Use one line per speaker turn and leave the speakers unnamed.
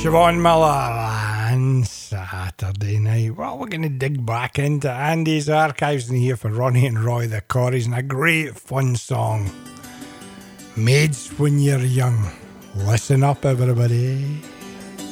Siobhan Miller on Saturday night. Well, we're going to dig back into Andy's archives and hear for Ronnie and Roy the Corries and a great fun song, Maids When You're Young. Listen up, everybody.